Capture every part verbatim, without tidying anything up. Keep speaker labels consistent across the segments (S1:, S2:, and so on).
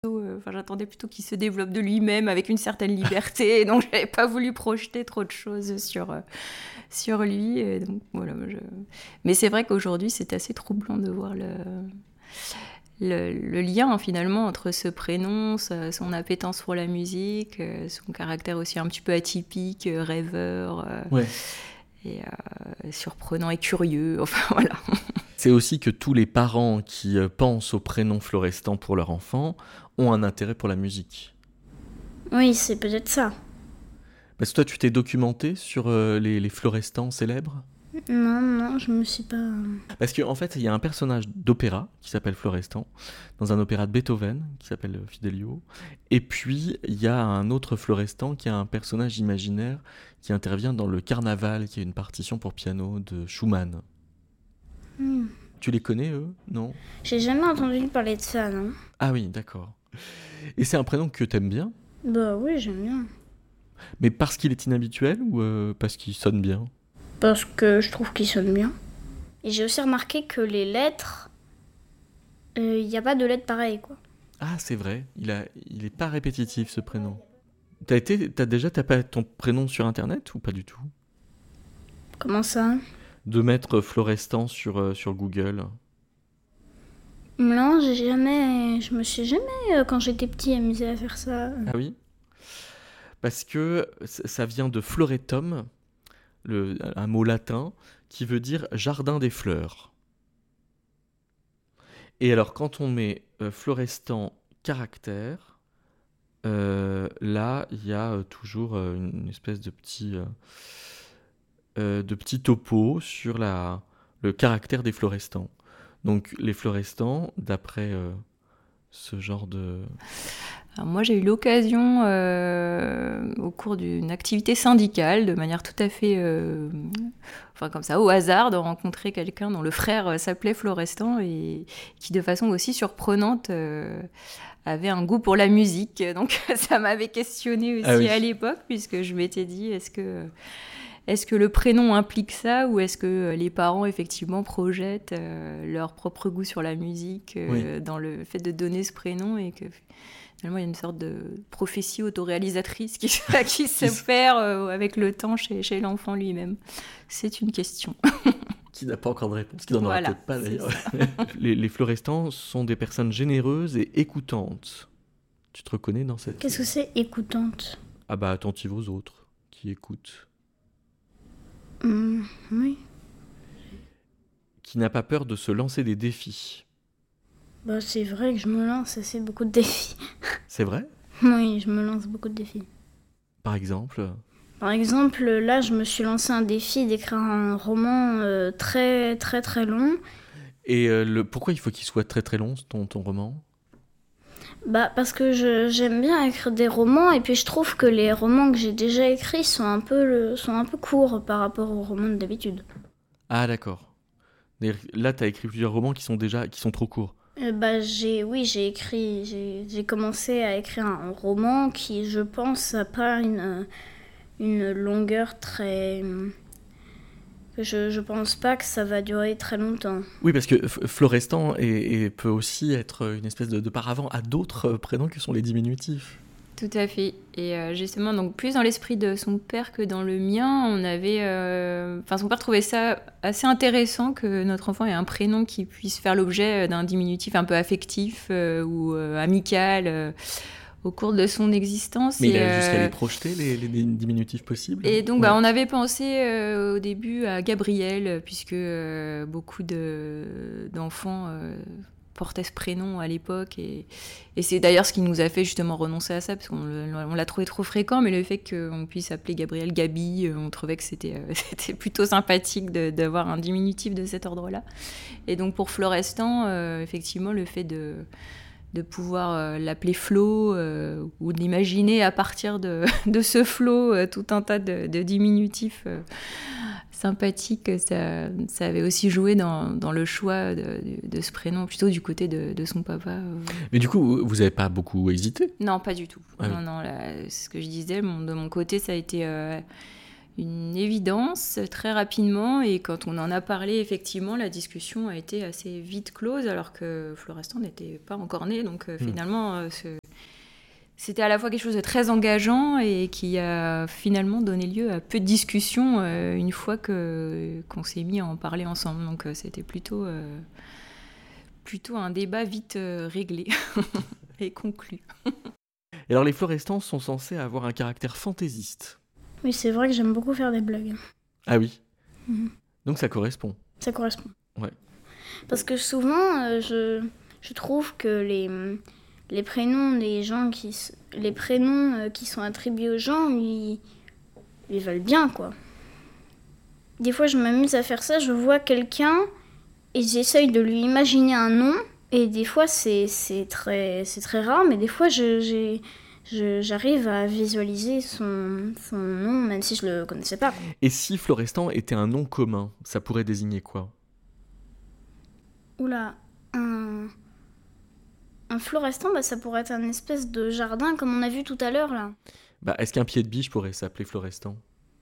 S1: Enfin, j'attendais plutôt qu'il se développe de lui-même avec une certaine liberté, donc j'avais pas voulu projeter trop de choses sur, euh, sur lui. Et donc, voilà, je... Mais c'est vrai qu'aujourd'hui, c'est assez troublant de voir le, le, le lien finalement entre ce prénom, sa, son appétence pour la musique, euh, son caractère aussi un petit peu atypique, euh, rêveur, euh,
S2: ouais.
S1: et euh, surprenant et curieux. Enfin voilà.
S2: C'est aussi que tous les parents qui euh, pensent au prénom Florestan pour leur enfant ont un intérêt pour la musique.
S3: Oui, c'est peut-être ça.
S2: Parce que toi, tu t'es documenté sur euh, les, les Florestans célèbres ?
S3: Non, non, je me suis pas...
S2: Parce qu'en en fait, il y a un personnage d'opéra qui s'appelle Florestan, dans un opéra de Beethoven qui s'appelle Fidelio. Et puis, il y a un autre Florestan qui est un personnage imaginaire qui intervient dans le Carnaval, qui est une partition pour piano de Schumann.
S3: Hmm.
S2: Tu les connais, eux ? Non ?
S3: J'ai jamais entendu parler de ça, non ?
S2: Ah oui, d'accord. Et c'est un prénom que t'aimes bien ?
S3: Bah oui, j'aime bien.
S2: Mais parce qu'il est inhabituel ou euh, parce qu'il sonne bien ?
S3: Parce que je trouve qu'il sonne bien. Et j'ai aussi remarqué que les lettres, il euh, n'y a pas de lettres pareilles, quoi.
S2: Ah, c'est vrai, il a, il est pas répétitif, ce prénom. T'as été, t'as déjà tapé ton prénom sur Internet ou pas du tout ?
S3: Comment ça ?
S2: De mettre Florestan sur, euh, sur Google.
S3: Non, j'ai jamais... Je me suis jamais, euh, quand j'étais petit, amusée à faire ça.
S2: Ah oui ? Parce que ça vient de floretum, le, un mot latin, qui veut dire jardin des fleurs. Et alors, quand on met euh, Florestan caractère, euh, là, il y a euh, toujours euh, une espèce de petit, euh, euh, de petit topo sur la, le caractère des Florestans. Donc, les Florestans, d'après euh, ce genre de...
S1: Alors moi, j'ai eu l'occasion, euh, au cours d'une activité syndicale, de manière tout à fait, euh, enfin comme ça, au hasard, de rencontrer quelqu'un dont le frère s'appelait Florestan et qui, de façon aussi surprenante, euh, avait un goût pour la musique. Donc ça m'avait questionnée aussi ah oui. à l'époque, puisque je m'étais dit, est-ce que... Est-ce que le prénom implique ça ou est-ce que les parents, effectivement, projettent euh, leur propre goût sur la musique euh, oui. dans le fait de donner ce prénom et que finalement, il y a une sorte de prophétie autoréalisatrice qui, qui s'opère euh, avec le temps chez, chez l'enfant lui-même. C'est une question.
S2: Qui n'a pas encore de réponse, qui n'en aura
S1: voilà,
S2: peut-être pas d'ailleurs. les, les Florestans sont des personnes généreuses et écoutantes. Tu te reconnais dans cette...
S3: Qu'est-ce que c'est écoutante ?
S2: Ah bah, attentive aux autres, qui écoutent.
S3: Mmh, oui.
S2: Qui n'a pas peur de se lancer des défis.
S3: Bah, c'est vrai que je me lance assez beaucoup de défis.
S2: C'est vrai ?
S3: Oui, je me lance beaucoup de défis.
S2: Par exemple ?
S3: Par exemple, là, je me suis lancé un défi d'écrire un roman euh, très, très, très long.
S2: Et euh, le... pourquoi il faut qu'il soit très, très long, ton, ton roman ?
S3: Bah, parce que je, j'aime bien écrire des romans, et puis je trouve que les romans que j'ai déjà écrits sont un peu, le, sont un peu courts par rapport aux romans d'habitude.
S2: Ah, d'accord. Là, tu as écrit plusieurs romans qui sont déjà qui sont trop courts.
S3: Euh, bah, j'ai, oui, j'ai écrit, j'ai, j'ai commencé à écrire un roman qui, je pense, n'a pas une, une longueur très... Je, je pense pas que ça va durer très longtemps.
S2: Oui, parce que F- Florestan est, est, peut aussi être une espèce de, de paravent à d'autres prénoms que sont les diminutifs.
S1: Tout à fait. Et euh, justement, donc plus dans l'esprit de son père que dans le mien, on avait... Euh... Enfin, son père trouvait ça assez intéressant que notre enfant ait un prénom qui puisse faire l'objet d'un diminutif un peu affectif euh, ou euh, amical euh, au cours de son existence.
S2: Mais
S1: et,
S2: il a jusqu'à
S1: euh...
S2: les projeter, les, les diminutifs possibles.
S1: Et donc,
S2: ouais.
S1: bah, on avait pensé euh, au début à Gabriel, puisque euh, beaucoup de, d'enfants... Euh, portait ce prénom à l'époque et, et c'est d'ailleurs ce qui nous a fait justement renoncer à ça parce qu'on on l'a trouvé trop fréquent, mais le fait qu'on puisse appeler Gabriel Gabi, on trouvait que c'était, euh, c'était plutôt sympathique de, d'avoir un diminutif de cet ordre-là. Et donc pour Florestan, euh, effectivement le fait de, de pouvoir euh, l'appeler Flo euh, ou de l'imaginer à partir de, de ce Flo euh, tout un tas de, de diminutifs euh, sympathique, ça, ça avait aussi joué dans, dans le choix de, de, de ce prénom, plutôt du côté de, de son papa.
S2: Mais du coup, vous n'avez pas beaucoup hésité ?
S1: Non, pas du tout.
S2: Ah
S1: non,
S2: oui.
S1: non, là, c'est ce que je disais, mon, de mon côté, ça a été euh, une évidence très rapidement, et quand on en a parlé, effectivement, la discussion a été assez vite close, alors que Florestan n'était pas encore né, donc euh, mmh. finalement, euh, ce... c'était à la fois quelque chose de très engageant et qui a finalement donné lieu à peu de discussions euh, une fois que, qu'on s'est mis à en parler ensemble, donc euh, c'était plutôt, euh, plutôt un débat vite euh, réglé et conclu.
S2: Et alors les Florestans sont censés avoir un caractère fantaisiste.
S3: Oui, c'est vrai que j'aime beaucoup faire des blagues.
S2: Ah oui.
S3: Mmh.
S2: Donc ça correspond.
S3: Ça correspond.
S2: Ouais.
S3: Parce que souvent, euh, je, je trouve que les, les prénoms des gens qui, les prénoms euh, qui sont attribués aux gens, ils, ils veulent bien, quoi. Des fois, je m'amuse à faire ça, je vois quelqu'un et j'essaye de lui imaginer un nom. Et des fois, c'est, c'est, très, c'est très rare, mais des fois, je, j'ai... Je, j'arrive à visualiser son, son nom, même si je le connaissais pas.
S2: Et si Florestan était un nom commun, ça pourrait désigner quoi ?
S3: Oula, un, un Florestan, bah, ça pourrait être un espèce de jardin comme on a vu tout à l'heure là.
S2: Bah, est-ce qu'un pied de biche pourrait s'appeler Florestan ?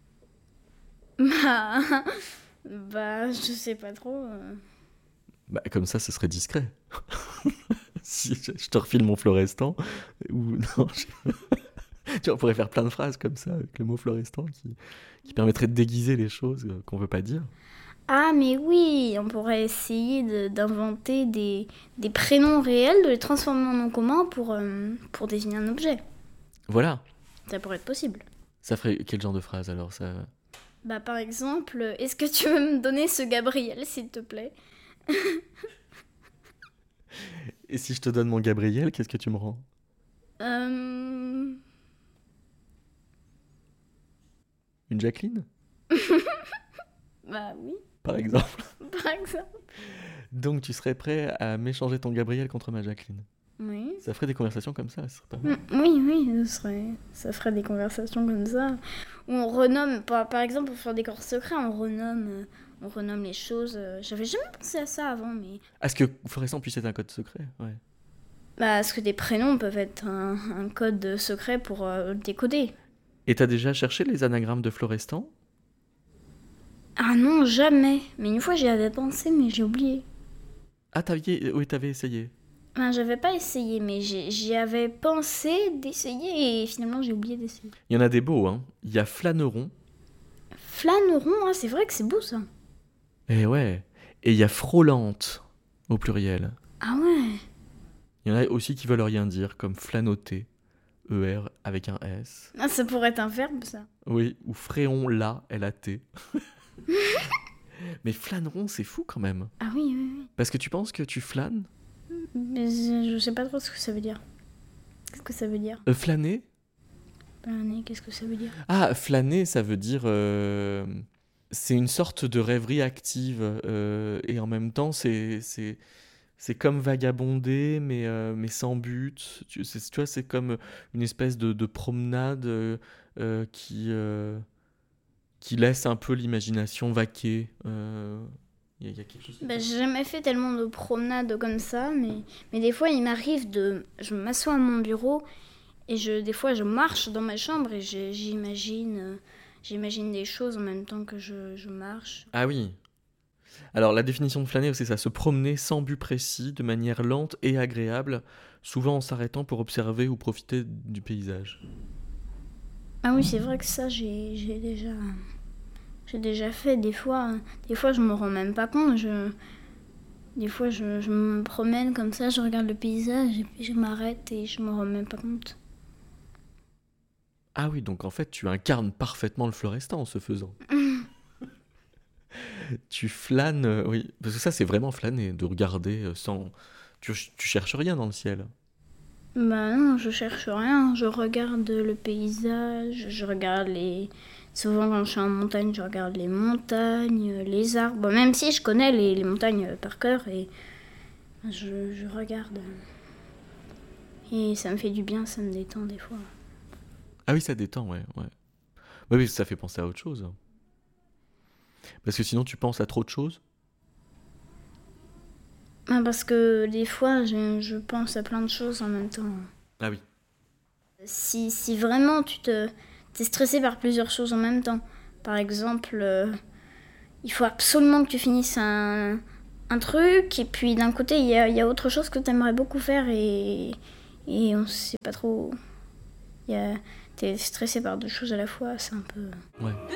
S3: Bah, bah, je sais pas trop. Euh...
S2: Bah, comme ça, ce serait discret. Si je te refile mon Florestan, ou non, je... tu vois, on pourrait faire plein de phrases comme ça avec le mot Florestan qui, qui permettrait de déguiser les choses qu'on veut pas dire.
S3: Ah mais oui, on pourrait essayer de, d'inventer des, des prénoms réels, de les transformer en nom commun pour, euh, pour désigner un objet.
S2: Voilà.
S3: Ça pourrait être possible.
S2: Ça ferait quel genre de phrase alors ça...
S3: Bah par exemple, est-ce que tu veux me donner ce Gabriel s'il te plaît ?
S2: Et si je te donne mon Gabriel, qu'est-ce que tu me rends ?
S3: Euh...
S2: Une Jacqueline ?
S3: Bah oui.
S2: Par exemple.
S3: Par exemple.
S2: Donc tu serais prêt à m'échanger ton Gabriel contre ma Jacqueline ?
S3: Oui.
S2: Ça ferait des conversations comme ça, ça serait pas mal.
S3: Oui, oui, ça, serait... ça ferait des conversations comme ça. Où on renomme, par, par exemple, pour faire des corps secrets, on renomme, euh, on renomme les choses. Euh, j'avais jamais pensé à ça avant, mais...
S2: Est-ce que Florestan puisse être un code secret ? Ouais.
S3: Bah, est-ce que des prénoms peuvent être un, un code secret pour euh, décoder ?
S2: Et t'as déjà cherché les anagrammes de Florestan ?
S3: Ah non, jamais. Mais une fois, j'y avais pensé, mais j'ai oublié.
S2: Ah, t'avais... oui, t'avais essayé.
S3: Ben, j'avais pas essayé, mais j'ai, j'y avais pensé d'essayer et finalement j'ai oublié d'essayer.
S2: Il y en a des beaux, hein. Il y a Flâneron.
S3: Flâneron, ah, c'est vrai que c'est beau ça.
S2: Eh ouais. Et il y a Frôlante, au pluriel.
S3: Ah ouais.
S2: Il y en a aussi qui veulent rien dire, comme flânoter, E R avec un S.
S3: Ah, ça pourrait être un verbe ça.
S2: Oui, ou Fréon, la, L A T. Mais Flâneron, c'est fou quand même.
S3: Ah oui, oui, oui.
S2: Parce que tu penses que tu flânes ?
S3: Mais je, je sais pas trop ce que ça veut dire. Qu'est-ce que ça veut dire ?
S2: euh, Flâner ?
S3: Flâner, qu'est-ce que ça veut dire ?
S2: Ah, flâner, ça veut dire... Euh, c'est une sorte de rêverie active. Euh, et en même temps, c'est, c'est, c'est comme vagabonder, mais, euh, mais sans but. Tu, c'est, tu vois, c'est comme une espèce de, de promenade euh, euh, qui, euh, qui laisse un peu l'imagination vaquer. Euh, Il y, y a quelque chose.
S3: Bah, j'ai jamais fait tellement de promenades comme ça, mais, mais des fois il m'arrive de... Je m'assois à mon bureau et je, des fois je marche dans ma chambre et je, j'imagine, euh, j'imagine des choses en même temps que je, je marche.
S2: Ah oui. Alors la définition de flâner, c'est ça, se promener sans but précis, de manière lente et agréable, souvent en s'arrêtant pour observer ou profiter du paysage.
S3: Ah oui, c'est vrai que ça j'ai, j'ai déjà... J'ai déjà fait, des fois, des fois je me rends même pas compte, je, des fois je, je me promène comme ça, je regarde le paysage et puis je m'arrête et je me rends même pas compte.
S2: Ah oui, donc en fait tu incarnes parfaitement le Florestan en ce faisant. Tu flânes, euh, oui, parce que ça c'est vraiment flâner, de regarder euh, sans... Tu, tu cherches rien dans le ciel.
S3: Bah non, je cherche rien, je regarde le paysage, je regarde les... Souvent, quand je suis en montagne, je regarde les montagnes, les arbres. Bon, même si je connais les, les montagnes par cœur, et je, je regarde. Et ça me fait du bien, ça me détend des fois.
S2: Ah oui, ça détend, ouais. ouais. Ouais, mais ça fait penser à autre chose. Parce que sinon, tu penses à trop de choses ?
S3: Ah, parce que des fois, je, je pense à plein de choses en même temps.
S2: Ah oui.
S3: Si, si vraiment tu te... T'es stressé par plusieurs choses en même temps. par exemple, euh, il faut absolument que tu finisses un, un truc, et puis d'un côté, il y a, y a autre chose que tu aimerais beaucoup faire, et, et on sait pas trop. Y a, t'es stressé par deux choses à la fois, c'est un peu...
S2: Ouais.
S4: Le